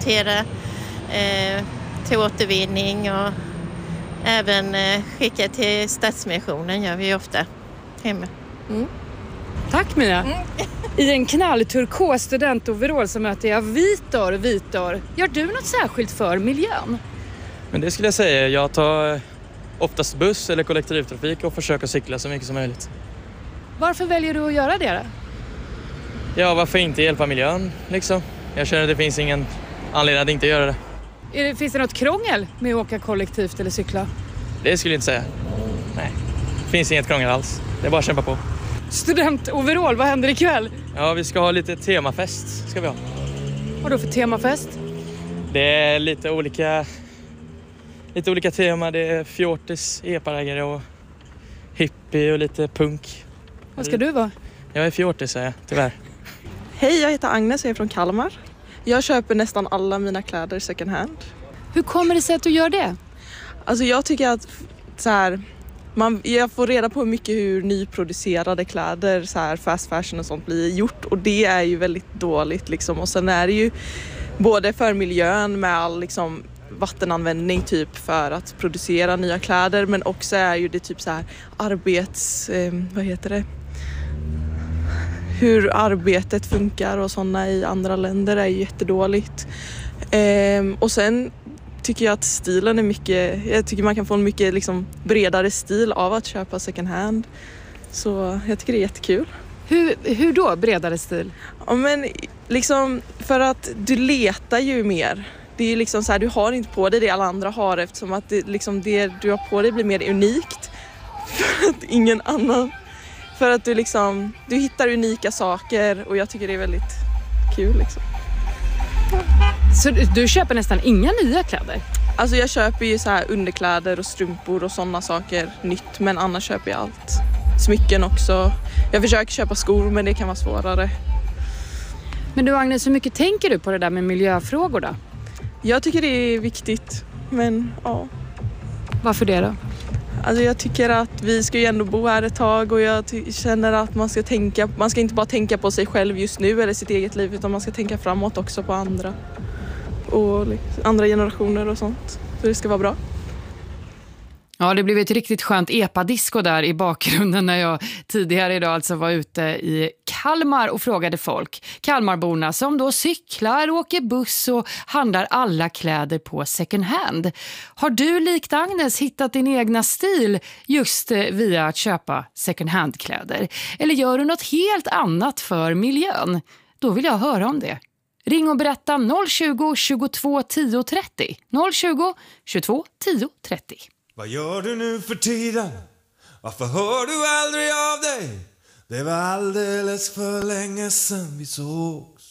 sortera till återvinning och även skicka till Stadsmissionen gör vi ofta hemma. Mm. Tack Mia. I en knallturkos studentoverall så möter jag Vitor. Gör du något särskilt för miljön? Men det skulle jag säga. Jag tar oftast buss eller kollektivtrafik och försöker cykla så mycket som möjligt. Varför väljer du att göra det då? Ja, varför inte hjälpa miljön liksom? Jag känner att det finns ingen anledning att inte göra det. Finns det något krångel med att åka kollektivt eller cykla? Det skulle jag inte säga. Nej, det finns inget krångel alls. Det är bara att kämpa på. Studentoverall, vad händer ikväll? Ja, vi ska ha lite temafest ska vi ha. Vad då för temafest? Det är lite olika tema. Det är fjortis, eparägare och hippie och lite punk. Vad ska du vara? Jag är fjortis, tyvärr. Hej, jag heter Agnes och är från Kalmar. Jag köper nästan alla mina kläder second hand. Hur kommer det sig att du gör det? Alltså jag tycker att jag får reda på hur nyproducerade kläder, så här fast fashion och sånt blir gjort. Och det är ju väldigt dåligt liksom. Och sen är det ju både för miljön med all liksom vattenanvändning typ för att producera nya kläder. Men också är ju det typ så här hur arbetet funkar och sådana i andra länder är ju jättedåligt. Och sen tycker jag att stilen är mycket, jag tycker man kan få en mycket liksom bredare stil av att köpa second hand. Så jag tycker det är jättekul. Hur då bredare stil? Ja, men liksom för att du letar ju mer. Det är liksom så här, du har inte på dig det alla andra har eftersom att det du har på dig blir mer unikt. För att ingen annan. För att du hittar unika saker och jag tycker det är väldigt kul liksom. Så du köper nästan inga nya kläder? Alltså jag köper ju så här underkläder och strumpor och sådana saker nytt, men annars köper jag allt. Smycken också. Jag försöker köpa skor men det kan vara svårare. Men du Agnes, hur mycket tänker du på det där med miljöfrågor då? Jag tycker det är viktigt, men ja. Varför det då? Alltså jag tycker att vi ska ju ändå bo här ett tag och jag känner att man ska inte bara tänka på sig själv just nu eller sitt eget liv utan man ska tänka framåt också på andra och andra generationer och sånt. Så det ska vara bra. Ja, det blev ett riktigt skönt epadisco där i bakgrunden när jag tidigare idag alltså var ute i Kalmar och frågade folk. Kalmarborna som då cyklar, åker buss och handlar alla kläder på second hand. Har du likt Agnes hittat din egna stil just via att köpa second hand-kläder? Eller gör du något helt annat för miljön? Då vill jag höra om det. Ring och berätta 020 22 10 30. 020 22 10 30. Vad gör du nu för tiden? Varför hör du aldrig av dig? Det var alldeles för länge sedan vi sågs.